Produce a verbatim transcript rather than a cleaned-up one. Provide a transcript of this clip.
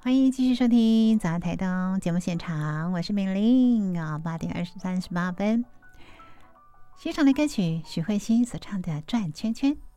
欢迎继续收听早安台东节目现场，我是美玲啊，八点二十三十八分，欣赏的歌曲许慧欣所唱的《转圈圈》。